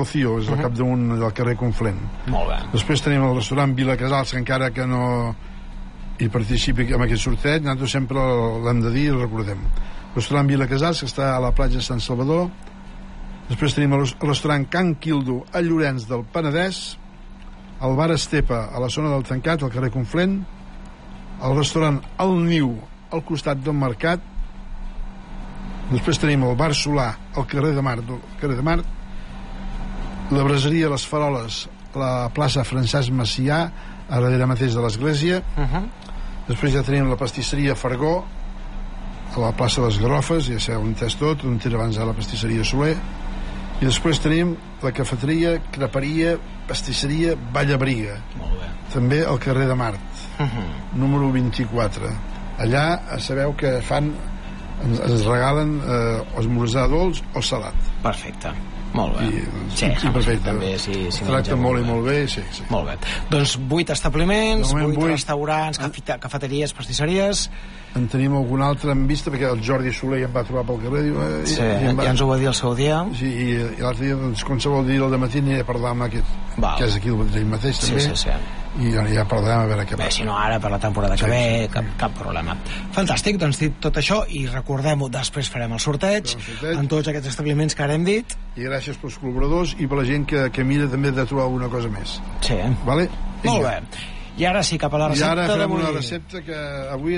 Rocío, és al capdamunt del carrer Conflent. Molt bé. Després tenim el restaurant Vila Casals, que encara que no hi participi en aquest sorteig, nosaltres sempre l'hem de dir i el recordem. El restaurant Vila Casals, que està a la platja de Sant Salvador. Després tenim el restaurant Can Quildo a Llorenç del Penedès, el bar Estepa a la zona del Tancat, al carrer Conflent, el restaurant El Niu al costat del Mercat. Després tenim el bar Solà al carrer de Mart, la braseria Les Faroles a la plaça Francesc Macià, a darrere mateix de l'església. Després ja tenim la pastisseria Fargó a la plaça de les Garrofes, ja sabeu on és tot, on era abans la pastisseria Soler. I després tenim la cafeteria, creperia, pastisseria Vallabriga, també al carrer de Mart, número 24. Allà sabeu que ens regalen esmorzar dolç o salat. Perfecte, molt bé. Sí, perfecte. També, tracten molt i molt bé, sí. Molt bé. Doncs 8 establiments, 8 restaurants, cafeteries, pastisseries. En tenim algun altre en vista, perquè el Jordi Soler ja em va trobar pel carrer. Ja ens ho va dir el seu dia. Sí, i l'altre dia, doncs, qualsevol dia al matí aniré a parlar amb aquest, que és aquí el mateix, també. Sí. I ja parlarem a veure què passa. Si no ara, per la temporada que ve, cap problema. Fantàstic, doncs dit tot això, i recordem-ho, després farem el sorteig en tots aquests establiments que ara hem dit. I gràcies pels col·laboradors i per la gent que mira també de trobar alguna cosa més. Sí. Vale? Molt bé. I ara sí, cap a la recepta d'avui. I ara farem una recepta que avui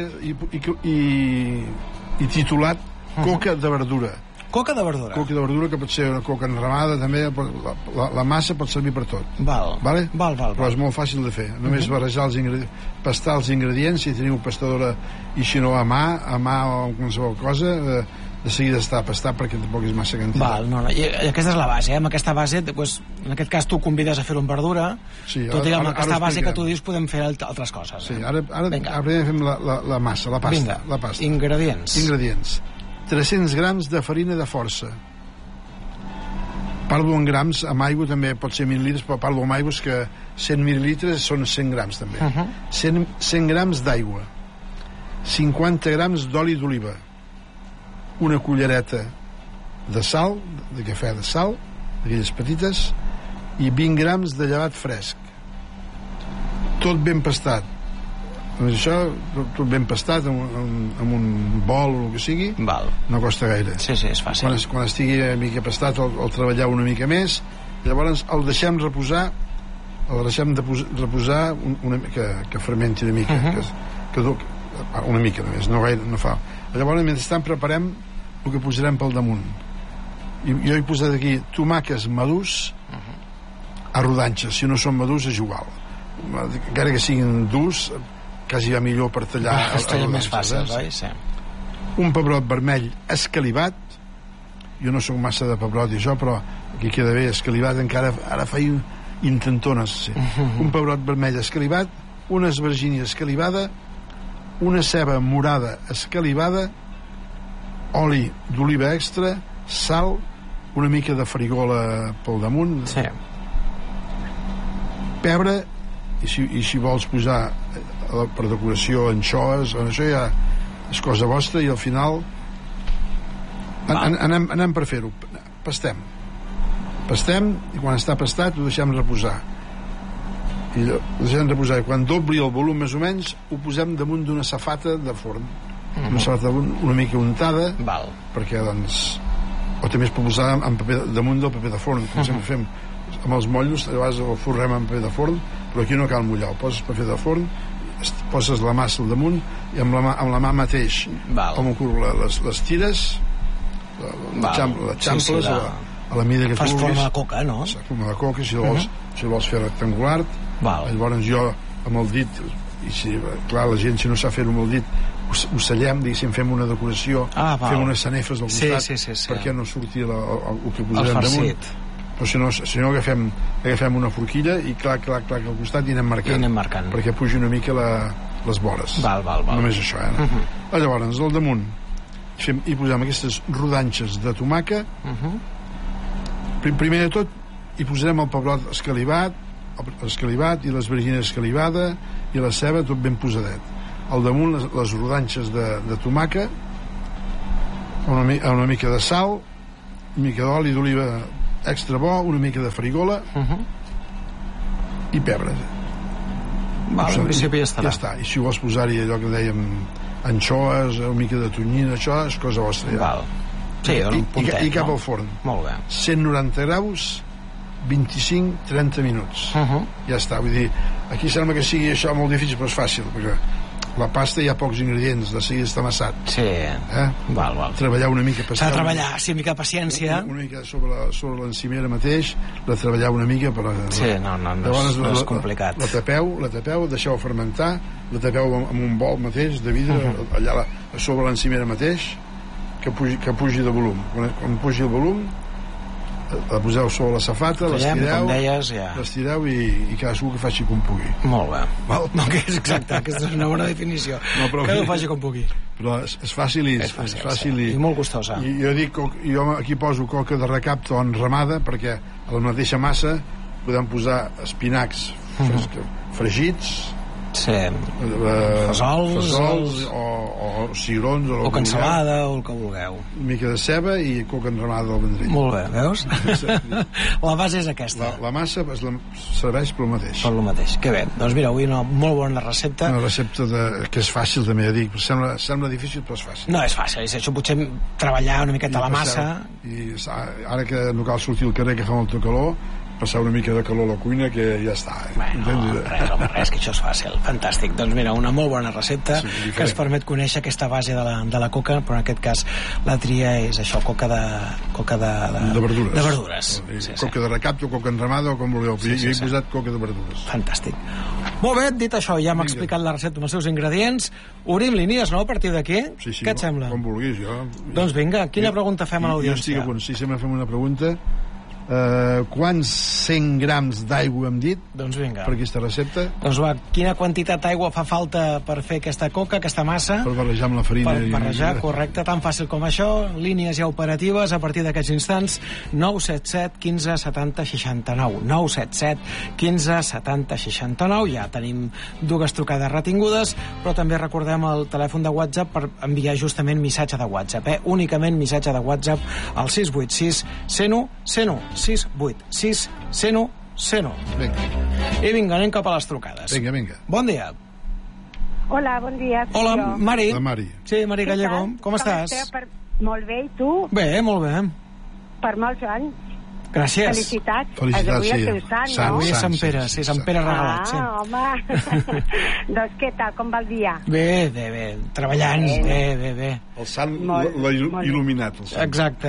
he titulat coca de verdura. Coca de verdura. Coca de verdura, que pot ser una coca enramada, també. La massa pot servir per tot. Val. Però és molt fàcil de fer. Només barrejar els ingredients, pastar els ingredients, si teniu pastadora, i si no a mà o qualsevol cosa, de seguida està pastat, perquè tampoc és massa quantitat. I aquesta és la base, amb aquesta base, doncs, en aquest cas tu convides a fer-ho amb verdura, tot i amb aquesta base que tu dius podem fer altres coses. Sí, ara primer fem la massa, la pasta. Ingredients. 300 grams de farina de força. Parlo en grams, amb aigua també pot ser mil·lilitres, però parlo amb aigua que 100 mil·lilitres són 100 grams també. 100 grams d'aigua, 50 grams d'oli d'oliva, una cullereta de sal, de cafè de sal, d'aquelles petites, i 20 grams de llevat fresc. Tot ben pastat. Doncs això, tot ben pastat amb un bol o el que sigui, no costa gaire. Sí, és fàcil. Quan estigui una mica pastat el treballar una mica més, llavors el deixem reposar, que fermenti una mica, una mica només, no gaire, no fa. Llavors, mentrestant, preparem el que posarem pel damunt. Jo he posat aquí tomàquets madurs a rodanxes. Si no són madurs és igual, encara que siguin durs, quasi va millor per tallar a rodanxes. Més fàcil, oi? Sí. Un pebrot vermell escalivat. Jo no soc massa de pebrot i això, però aquí queda bé escalivat, encara ara faig intentones, sí. Un pebrot vermell escalivat, una esvergínia escalivada, una ceba morada escalivada, oli d'oliva extra, sal, una mica de farigola pel damunt, pebre, i si vols posar per decoració anxoes, això ja és cosa vostra. I al final anem per fer-ho. Pastem, i quan està pastat ho deixem reposar, i quan dobli el volum més o menys ho posem damunt d'una safata de forn, una safata una mica untada, perquè doncs, o també es pot posar damunt del paper de forn, com sempre fem amb els mollos. Llavors el forrem amb paper de forn, però aquí no cal mullar, el poses paper de forn, poses la massa al damunt i amb la mà mateix les tires, l'eixamples a la mida que fas vulguis. Forma de coca, no? Forma de coca, si vols fer rectangular. Llavors jo amb el dit, i clar, la gent si no sap fer-ho amb el dit ho sellem, diguéssim, fem una decoració, fem unes sanefes al costat perquè no surti el que posarem damunt. Però si no agafem una forquilla i clac al costat i anem marcant perquè pugi una mica les vores. Només això, Llavors al damunt hi posem aquestes rodanxes de tomàquet. Primer de tot hi posarem el pebrot escalivat i l'esvergina escalivada i la ceba, tot ben posadet. Al damunt les rodanxes de tomàquet, una mica de sal, una mica d'oli d'oliva extra bo, una mica de farigola i pebre. En principi ja estarà. Ja està. I si vols posar-hi allò que dèiem, anxoes, una mica de tonyina, això és cosa vostra. Val. Sí, un puntet, I cap al forn. Molt bé. 190 graus, 25-30 minuts. Ja està, vull dir, aquí sembla que sigui això molt difícil, però és fàcil, perquè la pasta hi ha pocs ingredients, de seguida està amassat. Sí, val. Treballar una mica, s'ha de treballar, sí, una mica de paciència. Una mica sobre l'encimera mateix, de treballar una mica per... Sí, no és complicat. La tapeu, deixeu fermentar, la tapeu amb un bol mateix de vidre, allà sobre l'encimera mateix, que pugi de volum. Quan pugi el volum, la poseu sobre la safata, l'estireu i cadascú que faci com pugui. Molt bé. No, que és exacte, aquesta és una bona definició. Cadascú faci com pugui. Però és fàcil i molt gustosa. I jo dic, jo aquí poso coca de recapte o enramada, perquè a la mateixa massa podem posar espinacs fregits, fesols o cigrons o cansalada o el que vulgueu, una mica de ceba i coca enramada del Vendrell. Molt bé, veus? La base és aquesta. La massa serveix pel mateix. Per lo mateix, que bé. Doncs mira, avui una molt bona recepta. Una recepta que és fàcil també, ja dic, sembla difícil però és fàcil. No és fàcil, això potser treballar una miqueta la massa. I ara que no cal sortir al carrer que fa molta calor, passar una mica de calor a la cuina que ja està. Res, que això és fàcil. Fantàstic. Doncs mira, una molt bona recepta que ens permet conèixer aquesta base de la coca, però en aquest cas la tria és això, coca de verdures. De verdures. Coca de recapte o coca enramada o com vulgueu. Jo he posat coca de verdures. Fantàstic. Molt bé, dit això, ja hem explicat la recepta amb els seus ingredients. Obrim línies, no?, a partir d'aquí? Sí, què et sembla? Com vulguis, jo. Doncs vinga, quina pregunta fem a l'audiència? Jo estic a punt, si sempre fem una pregunta. Quants 100 grams d'aigua hem dit? Doncs vinga. Per aquesta recepta? Doncs va, quina quantitat d'aigua fa falta per fer aquesta coca, aquesta massa? Per barrejar amb la farina. Per barrejar, correcte, tan fàcil com això. Línies ja operatives a partir d'aquests instants. 977 15 70 69. 977 15 70 69. Ja tenim dues trucades retingudes, però també recordem el telèfon de WhatsApp per enviar justament missatge de WhatsApp, únicament missatge de WhatsApp al 686 101 101. 686 101 101. Vinga. I vinga, anem cap a les trucades. Vinga. Bon dia. Hola, bon dia. Hola, Mari. La Mari. Sí, Mari Gallego. Com estàs? Molt bé, i tu? Bé, molt bé. Per molts anys. Gràcies. Felicitats. Felicitats, avui el teu sant, no? Avui és Sant Pere, sí, Sant Pere regalat. Sí. Home. Doncs què tal, com va el dia? Bé, treballant, bé. El sant l'ha il·luminat. Exacte.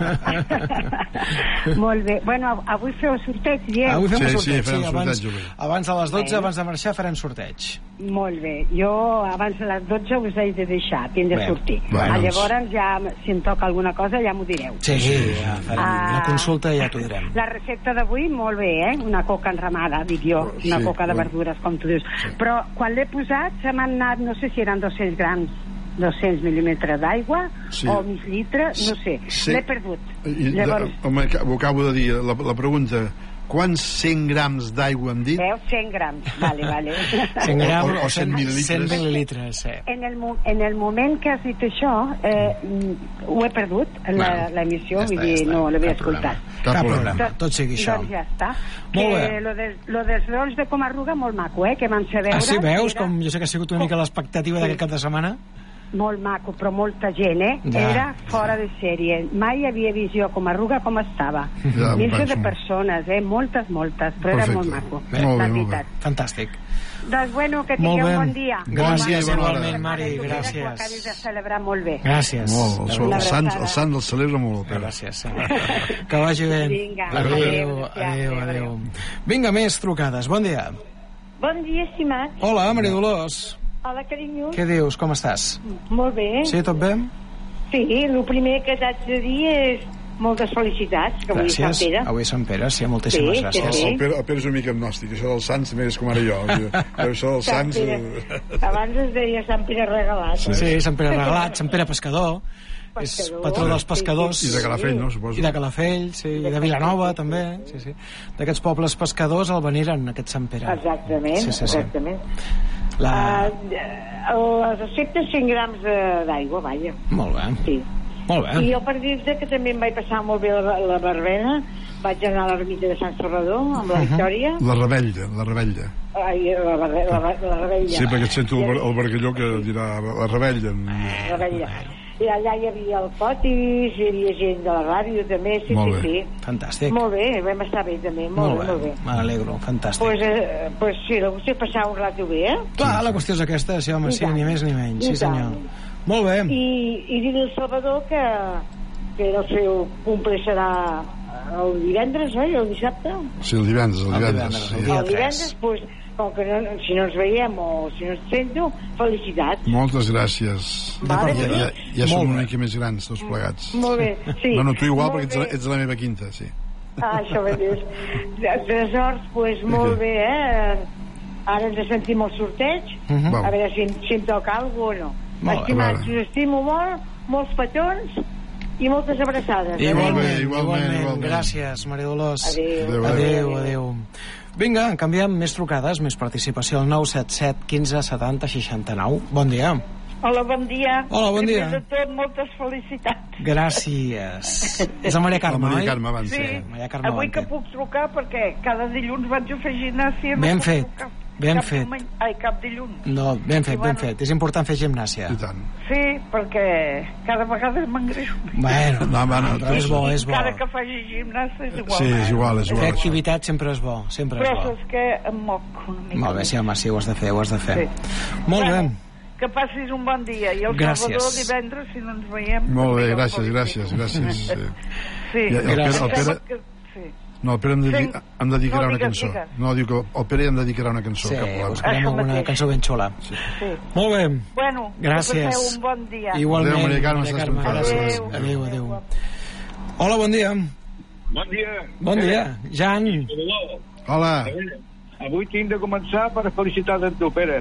Molt bé. Bueno, avui feu sorteig, ja? Avui fem sorteig, sí. Abans de les 12, abans de marxar, farem sorteig. Molt bé. Jo abans de les 12 us he de deixar, tinc de sortir. Llavors, ja, si em toca alguna cosa, ja m'ho direu. Sí, ja farem la consulta i ja t'ho direm. La recepta d'avui, molt bé, Una coca enramada, dic jo, una coca de verdures, com tu dius. Però quan l'he posat, se m'han anat, no sé si eren 200 grams, 200 mil·límetres d'aigua o mig litre, no sé. L'he perdut. Llavors... Ho acabo de dir, la pregunta... Quants 100 grams d'aigua hem dit? 100 grams, vale. 100 grams o 100 mil·lílitres? 100 mil·lílitres, sí. En el moment que has dit això, ho he perdut, l'emissió, vull dir, no l'havia escoltat. Cap problema, tot sigui això. Doncs ja està. Molt bé. Lo dels rolls de Comarruga, molt maco, que vam saber veure. Ah, sí, veus? Com jo sé que ha sigut una mica l'expectativa d'aquest cap de setmana. Molt maco, però molta gent, Era fora de sèrie. Mai havia vist jo Comarruga com estava. Milions de persones, moltes, però era molt maco. La veritat. Fantàstic. Doncs bueno, que tingueu un bon dia. Gràcies, igualment, Mari, gràcies. Ho acabis de celebrar molt bé. Gràcies. El sant el celebra molt. Gràcies. Que vagi bé. Vinga. Adéu. Vinga, més trucades. Bon dia. Bon dia, estimat. Hola, Maria Dolors. Hola, carinyo. Què dius? Com estàs? Molt bé. Sí, tot bé? Sí, el primer que t'haig de dir és moltes felicitats, que avui és Sant Pere. Avui és Sant Pere, sí, moltíssimes gràcies. El Pere és una mica agnòstic, això dels sants també és com ara jo. Això dels sants... Abans es deia Sant Pere regalat. Sí, Sant Pere regalat, Sant Pere pescador. És patró dels pescadors. I de Calafell, no, suposo. I de Calafell, sí, i de Vilanova també, sí. D'aquests pobles pescadors el veniren, aquest Sant Pere. Exactament. Les receptes 100 grams d'aigua, vaja. Molt bé. Sí. Molt bé. I jo per dir-te que també em vaig passar molt bé la verbena vaig anar a l'ermita de Sant Salvador amb la Victòria. La Rebella. Ai, la Rebella. Sí, perquè et sento el bargalló que dirà la Rebella. I allà hi havia el Potis, hi havia gent de la ràdio també, sí. Fantàstic. Molt bé, vam estar bé també, molt bé. M'alegro, fantàstic. Pues sí, la qüestió és passar un rato bé, Clar, la qüestió és aquesta, sí, home, sí, ni més ni menys, sí senyor. Molt bé. I dir-li al Salvador que el seu cumple serà el divendres, oi? El dissabte? Sí, el divendres. El divendres, doncs, com que si no ens veiem o si no ens sento, felicitats. Moltes gràcies. Ja som una mica més grans, tots plegats. Molt bé, sí. Bueno, tu igual, perquè ets de la meva quinta, sí. Això mateix. Aleshores, doncs, molt bé, Ara ens sentim el sorteig, a veure si em toca alguna cosa o no. Estimats, us estimo molt, molts petons i moltes abraçades. Igualment. Gràcies, Maria Dolors. Adéu. Vinga, canviem, més trucades, més participació al 977 15 70 69. Bon dia. Hola, bon dia. Primer de tot, moltes felicitats. Gràcies. És la Maria Carme, oi? Maria Carme, abans. Sí, avui que puc trucar perquè cada dilluns vaig a fer gimnàsia. Ben fet. Cap dilluns. No, ben fet. És important fer gimnàsia. I tant. Sí, perquè cada vegada m'engreixo més. Bueno, però és bo. Cada que faci gimnàsia és igual. Sí, és igual. Fer activitat sempre és bo, Però és que em moc una mica. Molt bé, sí, home, sí, ho has de fer. Sí. Molt bé. Que passis un bon dia. I el Salvador divendres, si no ens veiem... Molt bé, gràcies. Sí. No, el Pere em dedicarà una cançó. No, diu que el Pere em dedicarà una cançó. Sí, buscarem alguna cançó ben xula. Sí. Molt bé. Bueno, gràcies. Que passeu un bon dia. Igualment. Adéu, Maria Carme. Gràcies. Adéu. Hola, bon dia. Bon dia. Jan. Hola. Avui tinc de començar per felicitar d'en tu, Pere.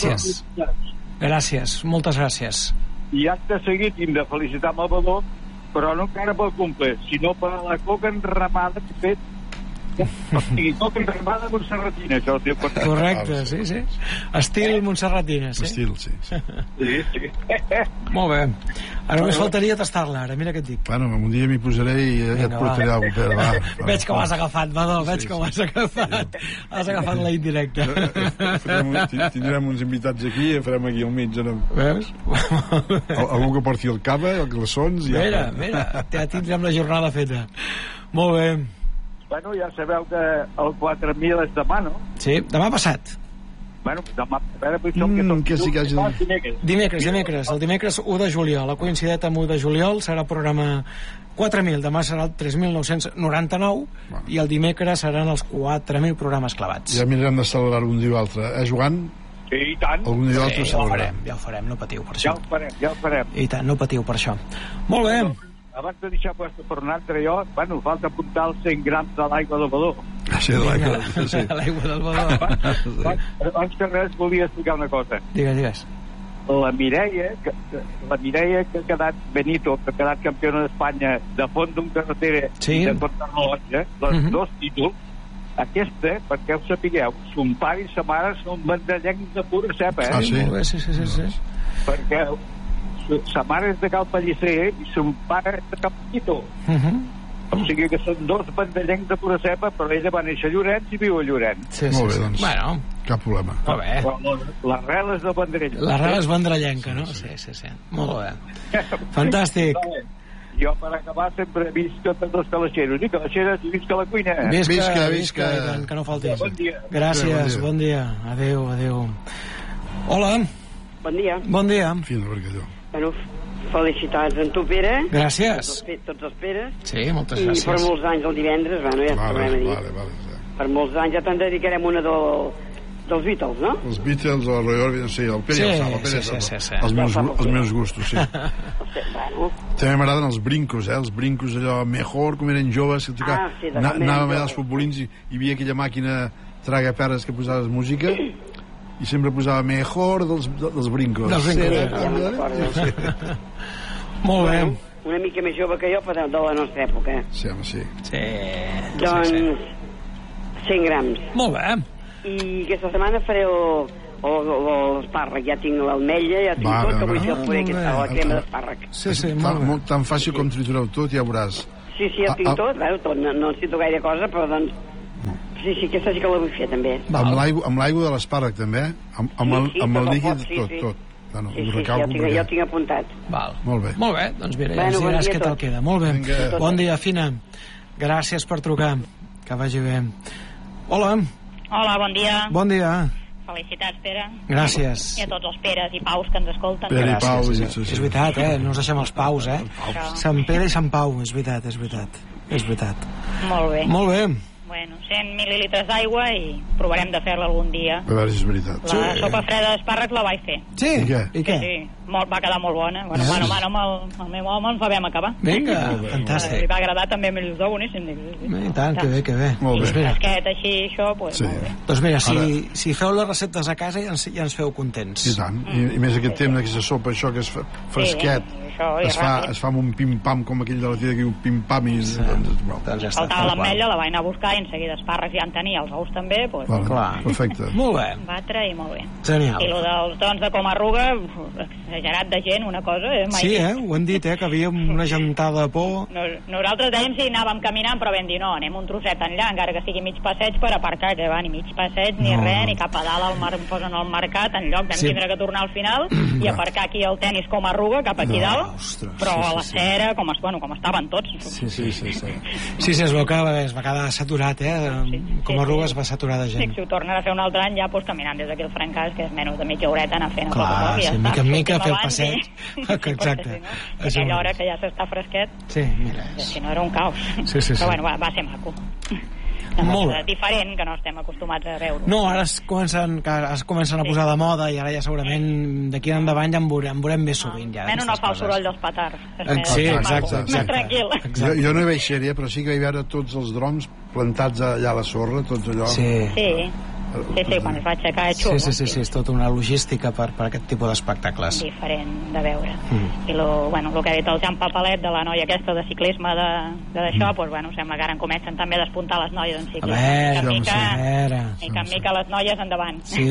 Gràcies, moltes gràcies. I acte seguit tinc de felicitar Salvador, però no encara pel cumple, sinó per la coca enramada que he fet. O sigui, coca enramada montserratina, això el teu per... Correcte, sí. Estil montserratina, sí. Estil, sí. Sí. Molt bé. Ara només faltaria tastar-la, ara, mira què et dic. Bueno, un dia m'hi posaré i et portaré alguna cosa, va. Veig que ho has agafat, Badó, que ho has agafat. Has agafat la indirecta. Tindrem uns invitats aquí, farem aquí al mig. Veus? Algú que porti el cava, els glaçons... Mira, ja tindrem la jornada feta. Molt bé. Bueno, ja sabeu que el 4.000 és demà, no? Sí, demà passat. Bueno, demà, a veure, potser que sí que hagi... Dimecres, el dimecres 1 de juliol. Ha coincidit amb 1 de juliol, serà el programa 4.000, demà serà el 3.999 i el dimecres seran els 4.000 programes clavats. Ja mirarem de celebrar un dia o altre. Joan? Sí, i tant. Algun dia o altre celebrarem. Ja ho farem, no patiu per això. Ja ho farem. I tant, no patiu per això. Molt bé. Abans de deixar per un altre, falta apuntar els 100 grams de l'aigua del Badó. Sí, de l'aigua. Sí. L'aigua del Badó. Abans que res volia explicar una cosa. Digues. La Mireia que ha quedat Benito, que ha quedat campiona d'Espanya de fons d'un carretera de contrarrellotge, els dos títols, aquesta, perquè ho sapigueu, son pare i sa mare són vendrellencs de pura cepa, Sí. Perquè sa mare és de Cal Pellicer i son pare és de Cal Pallito. O sigui que són dos vendrellencs de pura cepa, però ella va néixer a Llorenç i viu a Llorenç. Sí. Molt bé, doncs. Bueno, cap problema. Molt bé. L'arrel és de vendrell. L'arrel és vendrellenca, no? Sí. Molt bé. Fantàstic. Jo, per acabar, sempre visca tots els calaixeros. I calaixeres i visca la cuina. Visca. I tant, que no faltis. Bon dia. Gràcies, bon dia. Adéu. Hola. Bon dia. Fina Bargalló. Bueno, felicitats en tu, Pere. Gràcies. Tots els Peres. Sí, moltes gràcies. I per molts anys el divendres, ja tornem a dir. Vale. Per molts anys ja te'n dedicarem una dels Beatles, no? Els Beatles, el Roy Orbison, sí, el Pere sí. Els meus gustos, sí. També m'agraden els brincos, els brincos allò mejor, com eren joves, anàvem allà als futbolins i hi havia aquella màquina tragaperres que posaves música i sempre posava mejor dels brincos. Molt bé. Una mica més jove que jo, però de la nostra època. Sí, home, sí. Doncs 100 grams. Molt bé. I aquesta setmana faré l'espàrrec. Ja tinc l'ametlla, ja tinc tot, que vull fer el puré, la crema d'espàrrec. Sí, molt bé. Tan fàcil com tritureu tot, ja veuràs. Sí, jo tinc tot, tot, no necessito gaire cosa, però doncs... Sí, aquesta sí que la vull fer, també. Amb l'aigua de l'espàrrec, també, amb el líquid, tot. Sí, jo tinc apuntat. Molt bé, doncs mira, ja ens diràs què tal queda. Molt bé, bon dia, Fina. Gràcies per trucar, que vagi bé. Hola, bon dia. Bon dia. Felicitats, Pere. Gràcies. I a tots els Peres i Paus que ens escolten. Pere i Pau. És veritat, no ens deixem els Paus, Sant Pere i Sant Pau, és veritat. Molt bé. Bueno, 100 mil·lilitres d'aigua i provarem de fer-la algun dia. A veure si és veritat. La sopa freda d'espàrrecs la vaig fer. Sí? I què? Sí, va quedar molt bona. Bueno, amb el meu home ens la vam acabar. Vinga, fantàstic. Li va agradar també amb els dos boníssim. I tant, que bé. Molt bé. Fresquet, així, això, doncs molt bé. Doncs mira, si feu les receptes a casa ja ens feu contents. I tant, i més aquest temps d'aquesta sopa, això que és fresquet. Es fa amb un pim-pam com aquell de la tia que diu pim-pam i... Faltava l'ametlla, la vaig anar a buscar i en seguida esparres ja en tenia, els ous també, doncs... Perfecte. Molt bé. Batre i molt bé. Genial. I el dels tons de com arruga, exagerat de gent, una cosa... Sí, ho han dit, que havia una gentada de por... Nosaltres dèiem si anàvem caminant, però vam dir no, anem un trosset enllà, encara que sigui mig passeig per aparcar, que va, ni mig passeig, ni res, ni cap a dalt em posen al mercat, enlloc vam tindre que tornar al final i aparcar aquí el tenis com arruga, cap aquí dalt. Ostres, però a la cera, com estaven tots. Sí, es veu que es va quedar saturat, com arrugues va saturar de gent. Si ho tornen a fer un altre any, ja caminant des d'aquí al Francàs, que és menys de mitja horeta anar fent clar, mica en mica fer el passeig. Exacte. A aquella hora que ja s'està fresquet, si no era un caos. Però bueno, va ser maco. Molt diferent, que no estem acostumats a veure. No, ara es comencen a posar de moda i ara ja segurament d'aquí endavant ja en veurem més sovint. Menys no fa el soroll dels petards. Sí, exacte. Més tranquil. Jo no hi vaig ser, però sí que vaig veure tots els drons plantats allà a la sorra, tots allò. Sí, quan es va aixecar xulo. Sí, és tota una logística per aquest tipus d'espectacles. Diferent de veure. I el que ha dit el Jan Papalet de la noia aquesta de ciclisme d'això, doncs sembla que ara comencen també a despuntar les noies en ciclisme. I que en mica les noies endavant. Sí,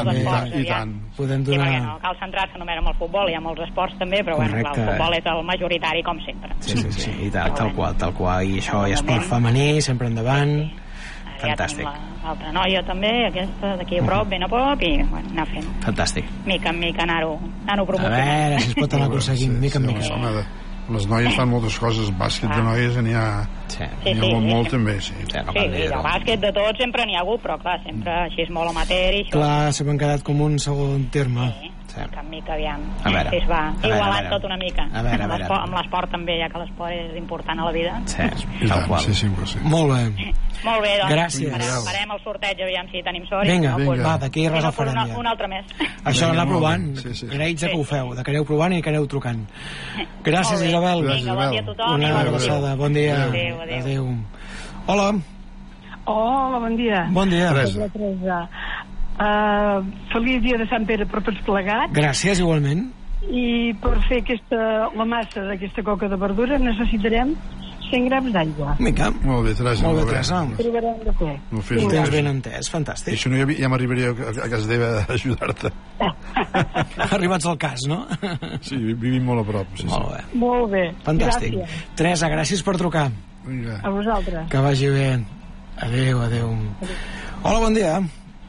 i tant. Podem donar... No cal centrar-se només en el futbol, hi ha molts esports també, però el futbol és el majoritari com sempre. Sí, i tal qual. I això, i esport femení, sempre endavant. Fantàstic. Ja tenim l'altra noia també, aquesta d'aquí a prop, ben a poc, i anar fent. Fantàstic. Mica en mica anar-ho promocionant. A veure si es pot anar aconseguint, mica en mica. Les noies fan moltes coses, bàsquet de noies n'hi ha molt també, sí. Sí, el bàsquet de tot sempre n'hi ha hagut, però clar, sempre així és molt amateur i això. Clar, sempre han quedat com un segon terme. Mica en mica, aviam. Si es va igualant tot una mica. Amb l'esport també, ja que l'esport és important a la vida. Sí, tal qual. Molt bé. Molt bé, doncs. Gràcies. Farem el sorteig, aviam si tenim sort. Vinga, d'aquí res el farem ja. Un altre més. Això anar provant. Agraïts que ho feu, que aneu provant i que aneu trucant. Gràcies, Isabel. Vinga, bon dia a tothom. Una abraçada, bon dia. Adéu. Hola. Hola, bon dia. Bon dia. Teresa. Feliç dia de Sant Pere per tots plegats. Gràcies, igualment. I per fer la massa d'aquesta coca de verdura necessitarem 100 grams d'aigua. Vinga. Molt bé, Teresa. Provarem de fer. Ho tens ben entès, fantàstic. I si no, ja m'arribaria a casa teva a ajudar-te. Arribats al cas, no? Sí, vivim molt a prop. Molt bé. Fantàstic. Teresa, gràcies per trucar. A vosaltres. Que vagi bé. Adéu. Hola, bon dia.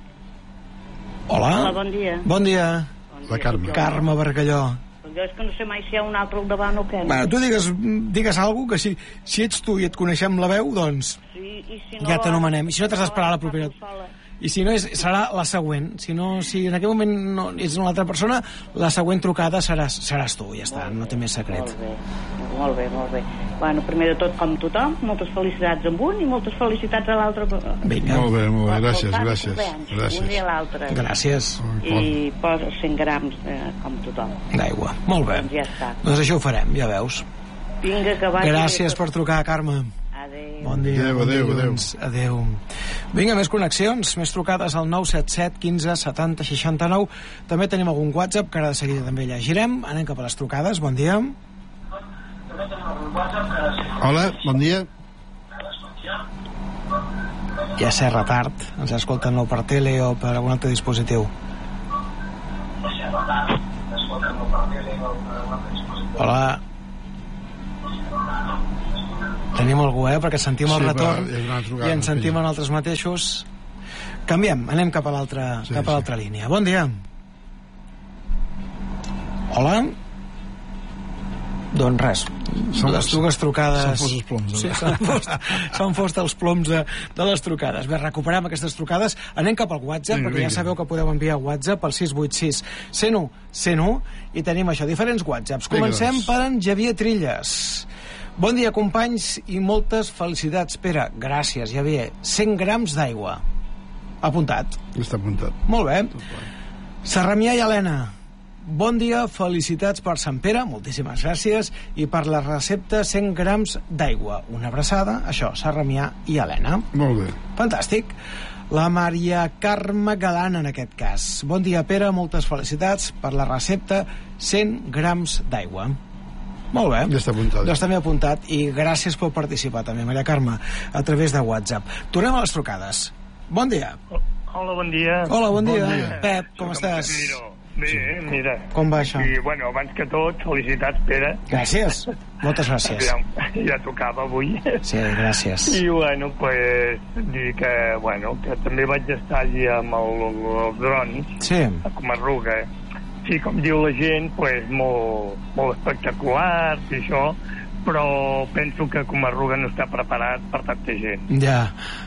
Hola, bon dia. Bon dia. La Carme. Carme Barcalló. Jo és que no sé mai si hi ha un altre al davant o què. Bueno, tu digues alguna cosa, que si ets tu i et coneixem la veu, doncs ja t'anomenem. I si no t'has d'esperar la propera... I si no, serà la següent. Si en aquell moment no ets una altra persona, la següent trucada seràs tu, ja està, no té més secret. Molt bé. Bueno, primer de tot, com tothom, moltes felicitats amb un i moltes felicitats a l'altre. Vinga. Molt bé, gràcies. Un i a l'altre. Gràcies. I posa 100 grams, com tothom. D'aigua. Molt bé. Doncs ja està. Doncs això ho farem, ja veus. Vinga, que vagi. Gràcies per trucar, Carme. Adéu. Bon dia. Adéu. Vinga, més connexions, més trucades al 977 15 70 69. També tenim algun WhatsApp que ara de seguida també llegirem. Anem cap a les trucades. Bon dia. Hola, bon dia. Ja sé retard. Ens escolten o per tele o per algun altre dispositiu. Hola. Tenim algú, perquè sentim el retorn i ens sentim en altres mateixos. Canviem, anem cap a l'altra línia. Bon dia. Hola. Doncs res, les dues trucades... S'han fos els ploms. Sí, s'han fos els ploms de les trucades. Bé, recuperem aquestes trucades. Anem cap al WhatsApp, perquè ja sabeu que podeu enviar WhatsApp al 686 101 101 i tenim això, diferents WhatsApps. Comencem per en Javier Trilles. Bon dia, companys, i moltes felicitats. Pere, gràcies, Javier. 100 grams d'aigua. Apuntat. Està apuntat. Molt bé. Sarramià i Helena. Bon dia, felicitats per Sant Pere, moltíssimes gràcies, i per la recepta 100 grams d'aigua. Una abraçada, això, Sarramià i Helena. Molt bé. Fantàstic. La Maria Carme Galán, en aquest cas. Bon dia, Pere, moltes felicitats per la recepta 100 grams d'aigua. Molt bé. Ja està apuntat. Doncs també apuntat, i gràcies per participar també, Maria Carme, a través de WhatsApp. Tornem a les trucades. Bon dia. Hola, bon dia. Hola, bon dia. Pep, com estàs? Bé, mira. Com va això? I, bueno, abans que tot, felicitats, Pere. Gràcies. Moltes gràcies. Ja tocava avui. Sí, gràcies. I, bueno, pues, dir que, bueno, que també vaig estar allí amb els drons. Sí. A Comarruga. Sí, com diu la gent, pues, molt espectacular, i això, però penso que Comarruga no està preparat per tanta gent. Ja.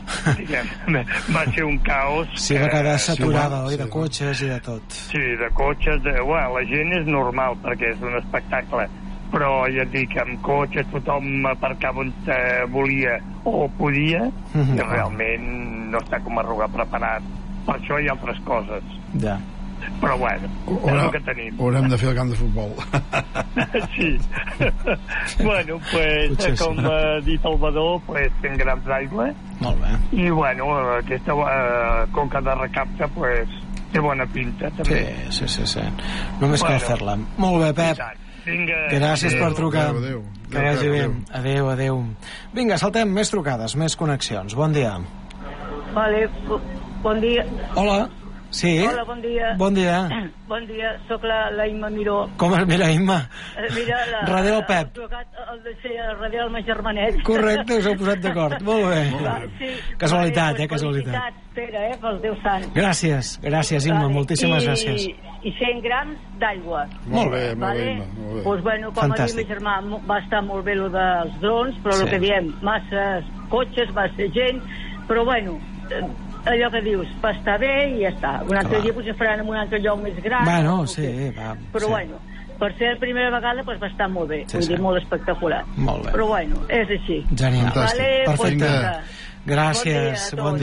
Va ser un caos. Sí, va quedar saturada, oi? De cotxes i de tot. Sí, de cotxes. Bueno, la gent és normal, perquè és un espectacle, però ja et dic, amb cotxes tothom aparcava on volia o podia, i realment no està Comarruga preparat per això i altres coses. Ja. Però bueno, és el que tenim. Haurem de fer el camp de futbol. Sí. Bueno, pues, com ha dit el Badó, pues, 100 grams d'aigua. Molt bé. I bueno, aquesta conca de recapte, pues, té bona pinta també. Sí. Només cal fer-la. Molt bé, Pep. Vinga. Gràcies per trucar. Adéu. Que vagi bé. Adéu. Vinga, saltem més trucades, més connexions. Bon dia. Vale, bon dia. Hola. Sí? Hola, bon dia. Bon dia. Bon dia, sóc la Imma Miró. Com es mira, Imma? Mira, darrere el Pep. El de ser darrere el meu germanet. Correcte, us heu posat d'acord. Molt bé. Sí. Casualitat, casualitat. Felicitats, Pere, pel Déu Sant. Gràcies, Imma, moltíssimes gràcies. I 100 grams d'aigua. Molt bé, Imma. Doncs, bueno, com ha dit meu germà, va estar molt bé el dels drons, però el que diem, masses cotxes, massa gent, però bueno, allò que dius, va estar bé i ja està. Un altre dia potser faran en un altre lloc més gran. Bueno, sí, va. Però bueno, per ser la primera vegada va estar molt bé, vull dir, molt espectacular. Molt bé. Però bueno, és així. Genial. Vale, perfecte. Gràcies. Bon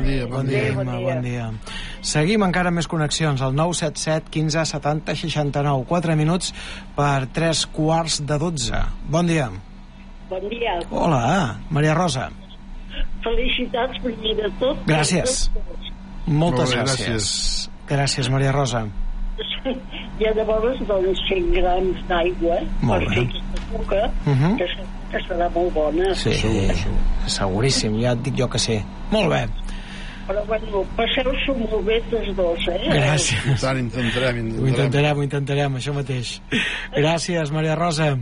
dia. Seguim encara més connexions al 977 15 70 69. 4 minuts per 3 quarts de 12. Bon dia. Bon dia. Hola, Maria Rosa. Felicitats, primer de tot. Gràcies. Moltes gràcies. Gràcies, Maria Rosa. I llavors, doncs, 100 grams d'aigua per fer aquesta coca, que serà molt bona. Sí, seguríssim, ja et dic jo que sí. Molt bé. Però, bueno, passeu-s'ho molt bé tots dos, Gràcies. Ho intentarem, això mateix. Gràcies, Maria Rosa.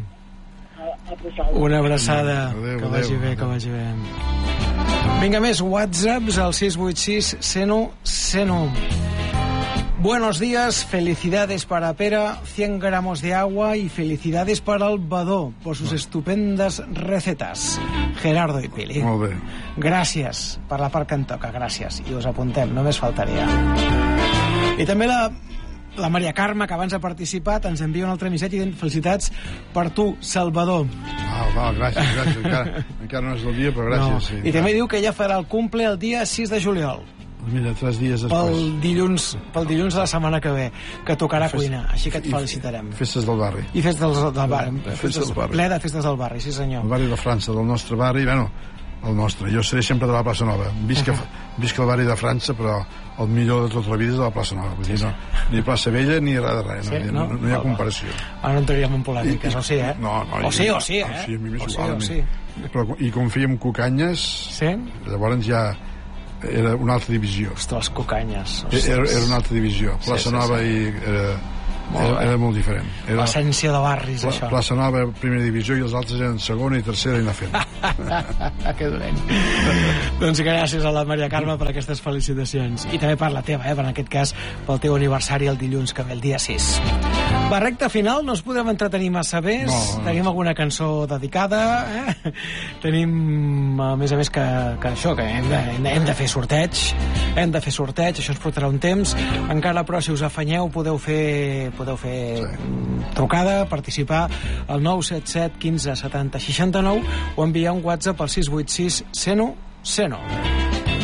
Una abraçada. Que vagi bé. Vinga, més WhatsApps al 686 101 101. Buenos días, felicidades para Pera, 100 gramos de agua, y felicidades para el Badó por sus estupendas recetas. Gerardo i Pili. Molt bé. Gràcies per la part que em toca, gràcies. I us apuntem, només faltaria. I també la Maria Carme, que abans ha participat, ens envia un altre missatge dient felicitats per tu, Salvador. Gràcies. Encara no és el dia, però gràcies. No. Sí, I també diu que ja farà el cumple el dia 6 de juliol. Mira, 3 dies després. Pel dilluns de la setmana que ve, que tocarà cuina, així que et felicitarem. Festes del barri. I festes del barri. Ple de festes del barri, sí senyor. El barri de França, del nostre barri, el nostre. Jo seré sempre de la plaça Nova. Visc el barri de França, però el millor de tota la vida és de la plaça Nova. Vull dir, ni plaça Vella ni res. No hi ha comparació. Ara no entraríem en polèmiques, o sí, No, o sí, eh? Sí, a mi m'és igual. Sí. I com fèiem cucanyes, llavors ja era una altra divisió. Ostres, les cucanyes. Era una altra divisió. Plaça Nova i Era molt diferent. L'essència de barris, això. Plaça Nova, primera divisió, i els altres eren segona i tercera i anar fent. Que dolent. Doncs gràcies a la Maria Carme per aquestes felicitacions. I també per la teva, per en aquest cas, pel teu aniversari el dilluns que ve, el dia 6. Va, recta final, no ens podem entretenir massa bé. Tenim alguna cançó dedicada, Tenim, a més, que això, que hem de fer sorteig. Això ens portarà un temps. Encara, però, si us afanyeu, podeu fer trucada, participar al 977 15 70 69 o enviar un WhatsApp al 686 101 101.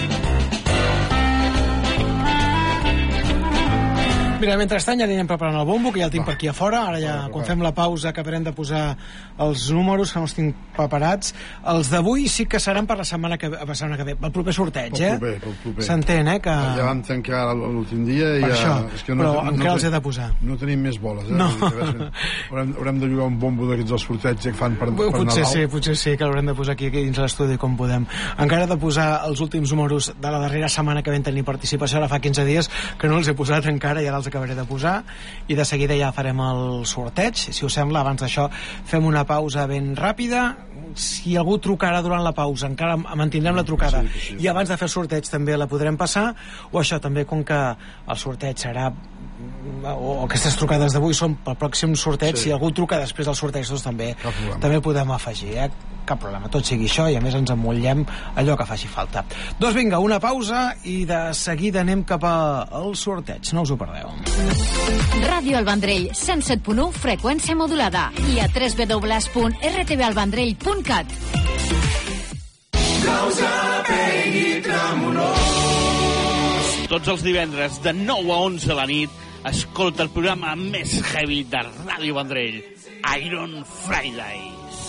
Mira, mentrestant ja anirem preparant el bombo, que ja el tinc per aquí a fora. Ara ja, quan fem la pausa, acabarem de posar els números, que no els tinc preparats. Els d'avui sí que seran per la setmana que ve, pel proper sorteig, Pel proper. S'entén, que... Ja vam tancar l'últim dia i per ja... això, és que però encara els he de posar. No tenim més boles, No. Haurem de llogar un bombo d'aquests dels sorteig que fan per Nadal. Potser sí, que l'haurem de posar aquí dins l'estudi com podem. Encara he de posar els últims números de la darrera setmana que vam tenir participació, ara fa 15 dies que no els he posat encara, i ara els acabaré de posar, i de seguida ja farem el sorteig. Si us sembla, abans d'això fem una pausa ben ràpida. Si algú trucarà durant la pausa, encara mantindrem la trucada, i abans de fer el sorteig també la podrem passar, o això també, com que el sorteig serà, o aquestes trucades d'avui són pel pròxim sorteig, si algú truca després del sorteig, doncs també podem afegir, cap problema, tot sigui això, i a més ens emmotllem allò que faci falta. Doncs vinga, una pausa i de seguida anem cap al sorteig, no us ho perdeu. Ràdio El Vendrell, 107.1, freqüència modulada, i a www.rtvalvendrell.cat. Tots els divendres de 9 a 11 de la nit escolta el programa més heavy de Ràdio Vendrell, Iron Fridays.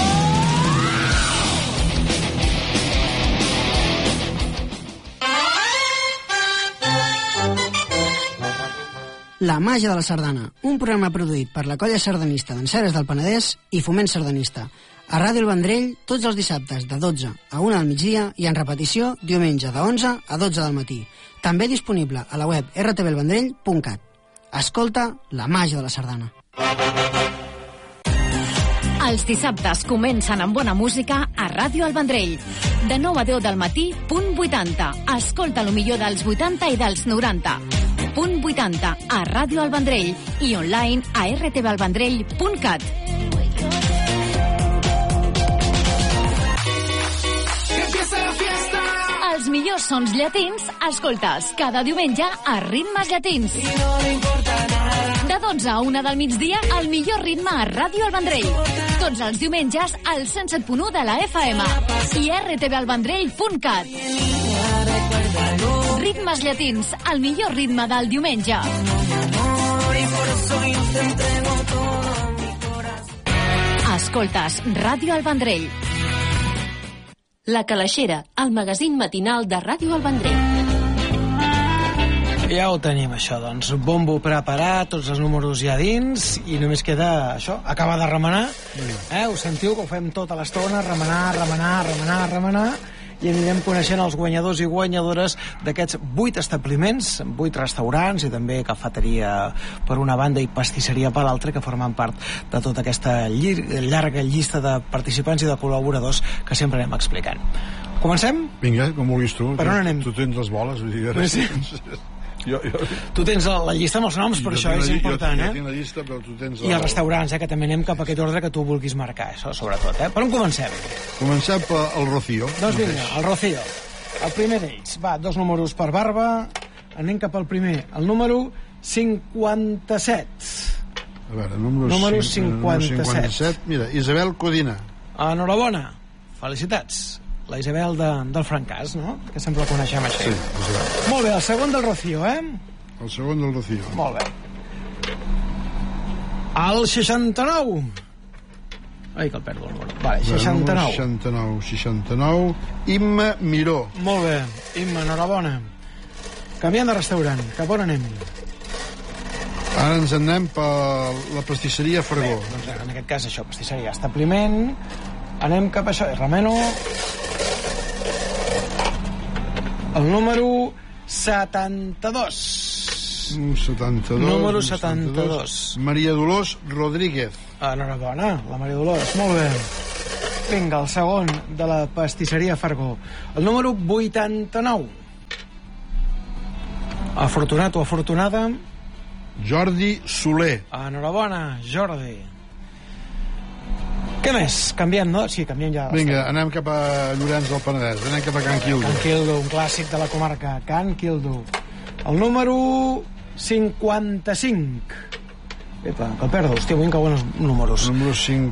La màgia de la sardana, un programa produït per la colla sardanista d'Enceres del Penedès i Foment Sardanista. A Ràdio El Vendrell, tots els dissabtes de 12 a 1 del migdia i en repetició diumenge de 11 a 12 del matí. També disponible a la web rtvalvendrell.cat. Escolta la màgia de la sardana. Els dissabtes comencen amb bona música a Ràdio El Vendrell. De 9 a 10 del matí, punt 80. Escolta el millor dels 80 i dels 90. Punt 80 a Ràdio El Vendrell i online a rtvalvendrell.cat. Els millors sons llatins escoltes cada diumenge a Ritmes Llatins. De 12 a 1 del migdia, el millor ritme a Ràdio El Vendrell. Tots els diumenges al 107.1 de la FM i rtvalvendrell.cat. Ritmes Llatins, el millor ritme del diumenge. Escoltes Ràdio El Vendrell. La Calaixera, el magazín matinal de Ràdio El Vendrell. Ja ho tenim, això, doncs. Bombo preparat, tots els números ja dins, i només queda això, acabar de remenar. Ho sentiu, que ho fem tota l'estona, remenar, i anirem coneixent els guanyadors i guanyadores d'aquests 8 establiments, 8 restaurants i també cafeteria per una banda i pastisseria per l'altra, que formen part de tota aquesta llarga llista de participants i de col·laboradors que sempre anem explicant. Comencem? Vinga, com vulguis tu. Per on anem? Tu tens les boles, vull dir... Sí. Tu tens la llista amb els noms, per això és important, Jo tinc la llista, però tu tens... I els restaurants, que també anem cap a aquest ordre que tu vulguis marcar, això, sobretot, Per on comencem? Comencem pel Rocío. Doncs vinga, el Rocío. El primer d'ells. Va, 2 números per barba. Anem cap al primer. El número 57. A veure, número 57. Mira, Isabel Codina. Enhorabona. Felicitats. La Isabel del Francàs, no? Que sempre la coneixem així. Sí, Isabel. Molt bé, el segon del Rocío, El segon del Rocío. Molt bé. El 69. Ai, que el perdo el número. Vale, 69. 69. Imma Miró. Molt bé. Imma, enhorabona. Canviant de restaurant. Cap on anem? Ara ens anem per la pastisseria Fregó. Bé, doncs en aquest cas això, pastisseria establiment. Anem cap a això, remeno. El número 72. 72. Número 72. Maria Dolors Rodríguez. Enhorabona, la Maria Dolors, molt bé. Vinga, el segon de la pastisseria Fargó. El número 89. Afortunat o afortunada. Jordi Soler. Enhorabona, Jordi. Què més? Canviem, no? Sí, canviem ja. Vinga, anem cap a Llorenç del Penedès. Anem cap a Can Quildo. Can Quildo, un clàssic de la comarca. Can Quildo. El número 55. Epa, que el perdo. Hòstia, avui que bons números. Número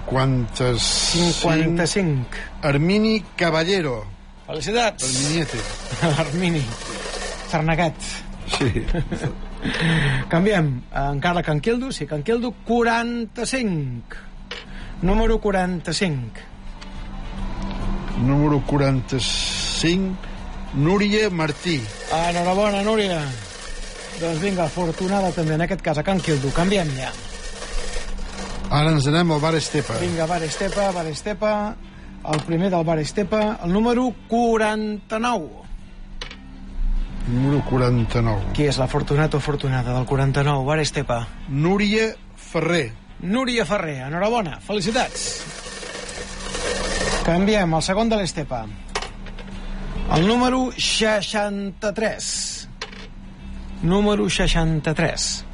55. Armini Caballero. Felicitats. Arminiete. Armini. Sarnegat. Sí. Canviem. Encara Can Quildo. Sí, Can Quildo, 45. Número 45. Número 45. Núria Martí. Enhorabona, Núria. Doncs vinga, afortunada també, en aquest cas a Can Quildo. Canviem ja. Ara ens anem al Bar Estepa. Vinga, Bar Estepa, Bar Estepa. El primer del Bar Estepa, el número 49. Número 49. Qui és l'afortunat o afortunada del 49? Bar Estepa. Núria Ferrer. Núria Ferrer, enhorabona, felicitats. Canviem, el segon de l'Estepa. El número 63. Número 63.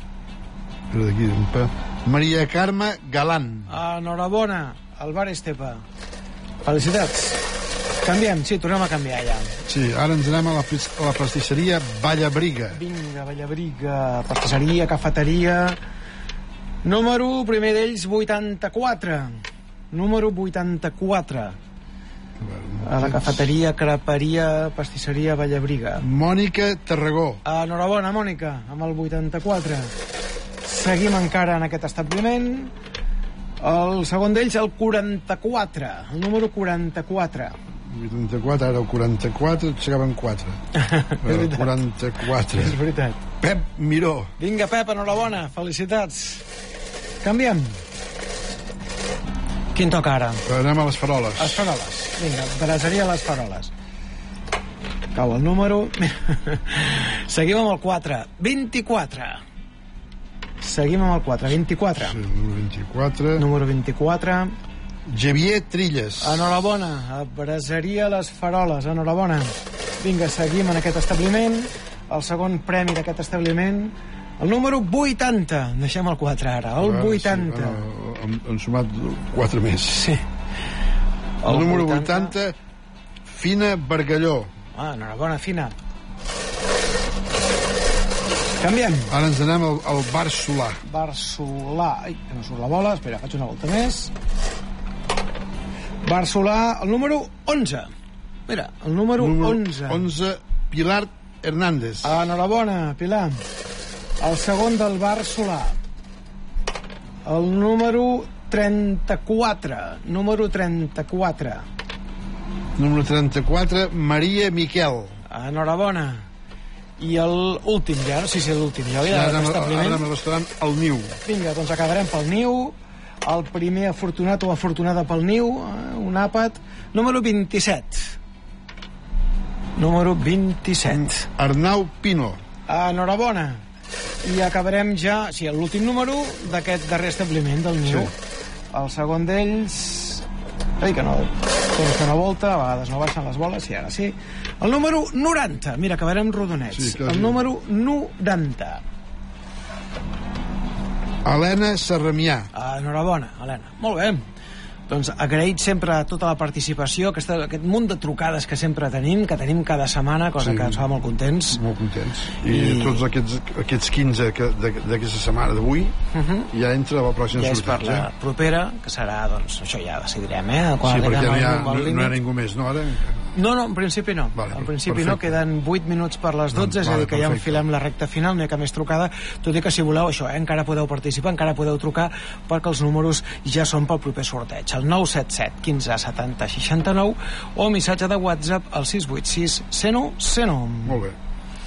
Maria Carme Galán. Enhorabona, al Bar Estepa. Felicitats. Canviem, sí, tornem a canviar ja. Sí, ara ens anem a la pastisseria Vallabriga. Vinga, Vallabriga, pastisseria, cafeteria. Número, primer d'ells, 84. Número 84. A la cafeteria, creperia, pastisseria Vallabriga. Mònica Tarragó. Enhorabona, Mònica, amb el 84. Seguim encara en aquest establiment. El segon d'ells, el 44. El número 44. 84, ara el 44, s'acaben 4. El 44. És veritat. Pep Miró. Vinga, Pep, enhorabona, felicitats. Canviem. Quin toca ara? Anem a les Faroles. Les Faroles. Vinga, braseria a les Faroles. Cau el número. Seguim amb el 4. 24. Seguim amb el 4. 24. Sí, número 24. Número 24. Javier Trilles. Enhorabona. A braseria les Faroles. Enhorabona. Vinga, seguim en aquest establiment. El segon premi d'aquest establiment. El número 80. Deixem el 4 ara. El 80. Sí, han sumat 4 més. Sí. El número 80, Fina Bargalló. Enhorabona, Fina. Canviem. Ara ens anem al Bar Solà. Bar Solà. Ai, que no surt la bola. Espera, faig una volta més. Bar Solà, el número 11. Mira, el número 11. 11, Pilar Hernández. Enhorabona, Pilar. El segon del Bar Solà. El número 34. Número 34. Número 34, Maria Miquel. Enhorabona. I l'últim ja, no sé si és l'últim. Ja ara anem al restaurant El Niu. Vinga, doncs acabarem pel Niu. El primer afortunat o afortunada pel Niu, un àpat. Número 27. Número 27. Arnau Pino. Enhorabona. I acabarem ja, sí, l'últim número d'aquest darrer establiment del Niu. Sí. El segon d'ells... Ai, que no... Torno a fer una volta, a vegades no baixen les boles, sí, ara sí. El número 90. Mira, acabarem rodonets. Sí, el número 90. Helena Serramià. Enhorabona, Helena. Molt bé. Doncs agraït sempre a tota la participació, aquest munt de trucades que sempre tenim, que tenim cada setmana, cosa que ens fa molt contents. Molt contents. I tots aquests 15 d'aquesta setmana d'avui ja entra la pròxima sorteig. Ja és per la propera, que serà, doncs, això ja decidirem, Sí, perquè no hi ha ningú més, no, ara? No, en principi no. En principi no, queden 8 minuts per les 12, és a dir, que ja enfilem la recta final, no hi ha cap més trucada, tot i que si voleu això, encara podeu participar, encara podeu trucar, perquè els números ja són pel proper sorteig. El 977 15 70 69 o missatge de WhatsApp al 686 101 101. Molt bé.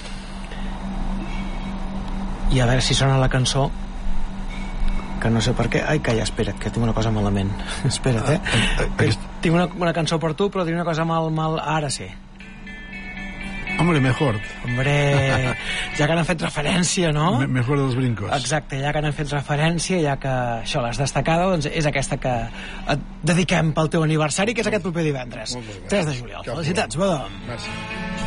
I a veure si sona la cançó, que no sé per què. Ai, calla, espera't, que tinc una cosa malament. Espera't, Tinc una cançó per tu, però tinc una cosa mal... Ara sí. Hombre, mejor. Hombre, ja que n'han fet referència, no? Mejor dels brincos. Exacte, ja que n'han fet referència, ja que això l'has destacada, doncs és aquesta que et dediquem pel teu aniversari, que és aquest proper divendres, 3 de juliol. Felicitats, Bodom. Gràcies.